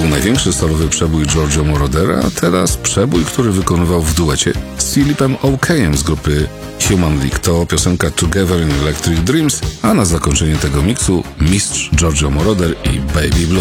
był największy solowy przebój Giorgio Morodera, a teraz przebój, który wykonywał w duecie z Philipem Okayem z grupy Human League. To piosenka Together in Electric Dreams, a na zakończenie tego miksu mistrz Giorgio Moroder i Baby Blue.